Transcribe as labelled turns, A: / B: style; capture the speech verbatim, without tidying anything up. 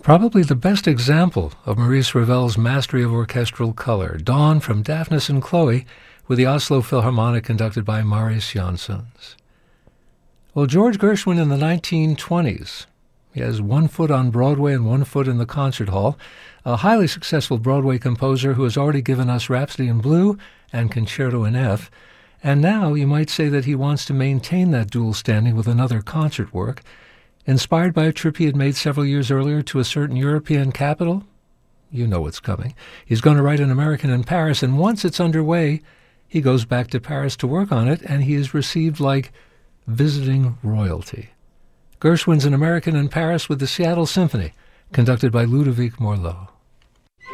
A: Probably the best example of Maurice Ravel's mastery of orchestral color, Dawn from Daphnis and Chloe, with the Oslo Philharmonic conducted by Marius Jansons. Well, George Gershwin in the nineteen twenties, he has one foot on Broadway and one foot in the concert hall, a highly successful Broadway composer who has already given us Rhapsody in Blue and Concerto in F, and now you might say that he wants to maintain that dual standing with another concert work, inspired by a trip he had made several years earlier to a certain European capital. You know what's coming. He's going to write An American in Paris, and once it's underway, he goes back to Paris to work on it, and he is received like visiting royalty. Gershwin's An American in Paris with the Seattle Symphony, conducted by Ludovic Morlot.